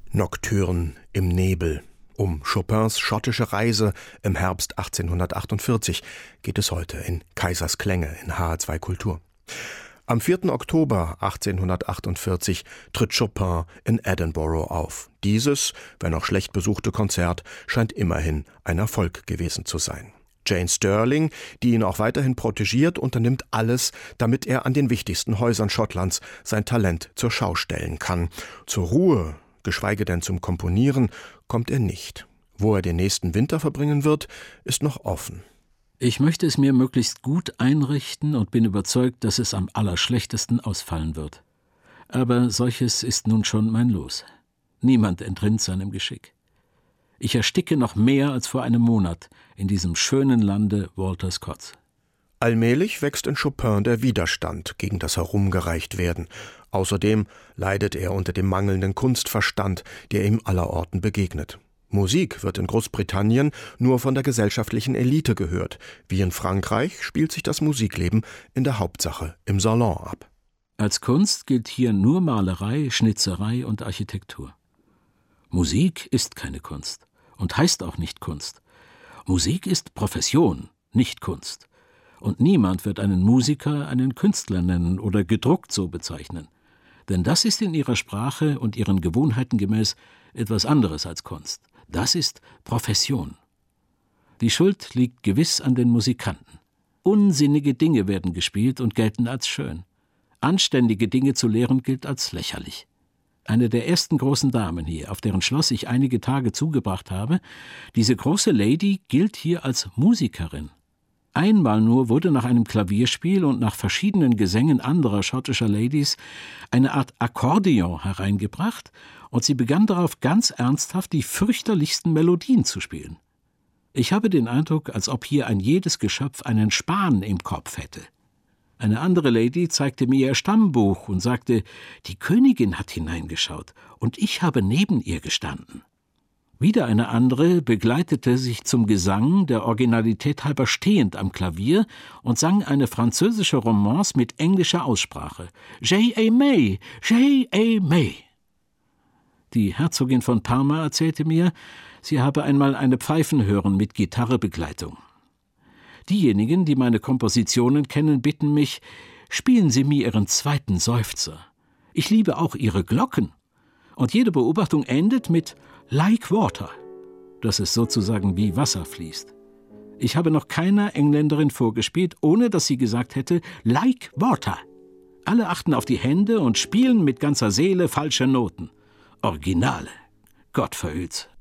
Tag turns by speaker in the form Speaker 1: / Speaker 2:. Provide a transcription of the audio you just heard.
Speaker 1: Nocturne im Nebel. Um Chopins schottische Reise im Herbst 1848 geht es heute in Kaisers Klänge in HR2 Kultur. Am 4. Oktober 1848 tritt Chopin in Edinburgh auf. Dieses, wenn auch schlecht besuchte Konzert, scheint immerhin ein Erfolg gewesen zu sein. Jane Stirling, die ihn auch weiterhin protegiert, unternimmt alles, damit er an den wichtigsten Häusern Schottlands sein Talent zur Schau stellen kann. Zur Ruhe, geschweige denn zum Komponieren, kommt er nicht. Wo er den nächsten Winter verbringen wird, ist noch offen.
Speaker 2: Ich möchte es mir möglichst gut einrichten und bin überzeugt, dass es am allerschlechtesten ausfallen wird. Aber solches ist nun schon mein Los. Niemand entrinnt seinem Geschick. Ich ersticke noch mehr als vor einem Monat in diesem schönen Lande Walter Scotts.
Speaker 1: Allmählich wächst in Chopin der Widerstand gegen das Herumgereicht-Werden. Außerdem leidet er unter dem mangelnden Kunstverstand, der ihm allerorten begegnet. Musik wird in Großbritannien nur von der gesellschaftlichen Elite gehört. Wie in Frankreich spielt sich das Musikleben in der Hauptsache im Salon ab.
Speaker 2: Als Kunst gilt hier nur Malerei, Schnitzerei und Architektur. Musik ist keine Kunst und heißt auch nicht Kunst. Musik ist Profession, nicht Kunst. Und niemand wird einen Musiker einen Künstler nennen oder gedruckt so bezeichnen. Denn das ist in ihrer Sprache und ihren Gewohnheiten gemäß etwas anderes als Kunst. Das ist Profession. Die Schuld liegt gewiss an den Musikanten. Unsinnige Dinge werden gespielt und gelten als schön. Anständige Dinge zu lehren gilt als lächerlich. Eine der ersten großen Damen hier, auf deren Schloss ich einige Tage zugebracht habe, diese große Lady gilt hier als Musikerin. Einmal nur wurde nach einem Klavierspiel und nach verschiedenen Gesängen anderer schottischer Ladies eine Art Akkordeon hereingebracht und sie begann darauf ganz ernsthaft die fürchterlichsten Melodien zu spielen. Ich habe den Eindruck, als ob hier ein jedes Geschöpf einen Span im Kopf hätte. Eine andere Lady zeigte mir ihr Stammbuch und sagte, die Königin hat hineingeschaut und ich habe neben ihr gestanden. Wieder eine andere begleitete sich zum Gesang, der Originalität halber stehend am Klavier, und sang eine französische Romance mit englischer Aussprache. J'ai aimé, j'ai aimé. Die Herzogin von Parma erzählte mir, sie habe einmal eine Pfeifen hören mit Gitarrebegleitung. Diejenigen, die meine Kompositionen kennen, bitten mich, spielen Sie mir Ihren zweiten Seufzer. Ich liebe auch Ihre Glocken. Und jede Beobachtung endet mit like water, dass es sozusagen wie Wasser fließt. Ich habe noch keiner Engländerin vorgespielt, ohne dass sie gesagt hätte, like water. Alle achten auf die Hände und spielen mit ganzer Seele falsche Noten. Originale. Gott verhüt's.